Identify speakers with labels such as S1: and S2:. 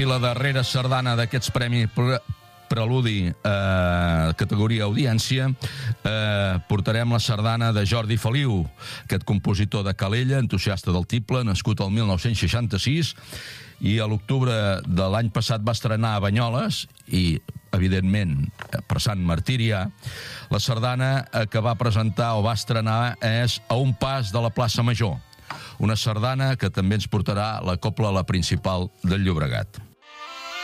S1: I la darrera sardana d'aquests premis Preludi, categoria audiència, portarem la sardana de Jordi Feliu, aquest compositor de Calella, entusiasta del tible, nascut el 1966, i a l'octubre de l'any passat va estrenar a Banyoles, i evidentment per Sant Martirià. La sardana que va presentar o va estrenar és A un pas de la plaça Major, una sardana que també ens portarà la Cobla La Principal del Llobregat.